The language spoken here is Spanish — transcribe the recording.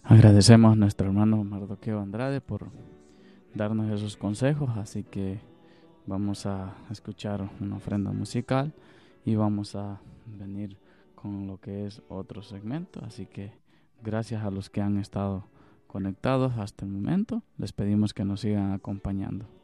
Agradecemos a nuestro hermano Mardoqueo Andrade por darnos esos consejos, así que vamos a escuchar una ofrenda musical y vamos a venir con lo que es otro segmento, así que gracias a los que han estado conectados hasta el momento, les pedimos que nos sigan acompañando.